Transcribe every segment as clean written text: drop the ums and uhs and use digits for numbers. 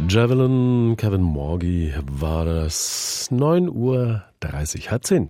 Javelin, Kevin Morgy war das 9:30 Uhr, halb 10.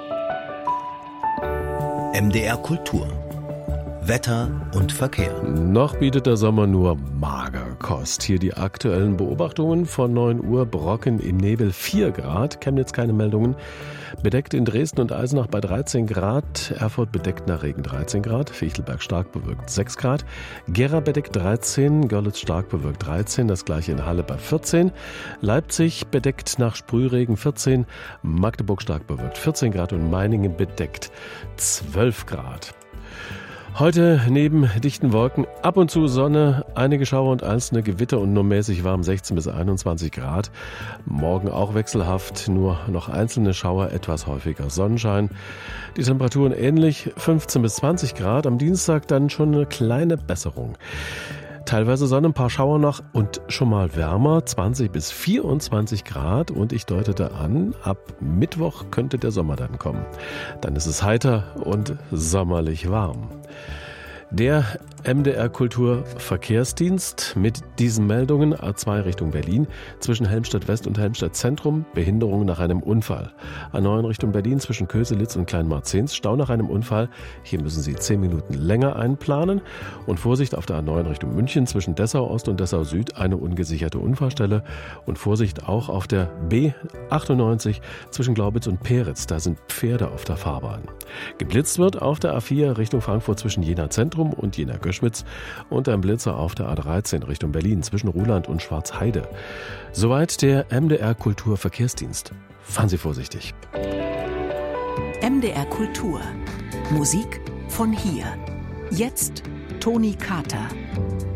MDR Kultur. Wetter und Verkehr. Noch bietet der Sommer nur Magerkost. Hier die aktuellen Beobachtungen von 9 Uhr. Brocken im Nebel 4 Grad, Chemnitz keine Meldungen. Bedeckt in Dresden und Eisenach bei 13 Grad. Erfurt bedeckt nach Regen 13 Grad. Fichtelberg stark bewölkt 6 Grad. Gera bedeckt 13. Görlitz stark bewölkt 13. Das gleiche in Halle bei 14. Leipzig bedeckt nach Sprühregen 14. Magdeburg stark bewölkt 14 Grad und Meiningen bedeckt 12 Grad. Heute neben dichten Wolken ab und zu Sonne, einige Schauer und einzelne Gewitter und nur mäßig warm 16 bis 21 Grad. Morgen auch wechselhaft, nur noch einzelne Schauer, etwas häufiger Sonnenschein. Die Temperaturen ähnlich, 15 bis 20 Grad. Am Dienstag dann schon eine kleine Besserung. Teilweise Sonne, ein paar Schauer noch und schon mal wärmer, 20 bis 24 Grad. Und ich deutete an, ab Mittwoch könnte der Sommer dann kommen. Dann ist es heiter und sommerlich warm. Der MDR Kultur Verkehrsdienst mit diesen Meldungen: A2 Richtung Berlin, zwischen Helmstedt West und Helmstedt Zentrum, Behinderung nach einem Unfall. A9 Richtung Berlin, zwischen Köselitz und Kleinmarzens, Stau nach einem Unfall. Hier müssen Sie 10 Minuten länger einplanen. Und Vorsicht auf der A9 Richtung München, zwischen Dessau Ost und Dessau Süd, eine ungesicherte Unfallstelle. Und Vorsicht auch auf der B98 zwischen Glaubitz und Peritz, da sind Pferde auf der Fahrbahn. Geblitzt wird auf der A4 Richtung Frankfurt zwischen Jena Zentrum und Jena Göschwitz und ein Blitzer auf der A13 Richtung Berlin zwischen Ruhland und Schwarzheide. Soweit der MDR Kultur Verkehrsdienst. Fahren Sie vorsichtig. MDR Kultur. Musik von hier. Jetzt Toni Carter.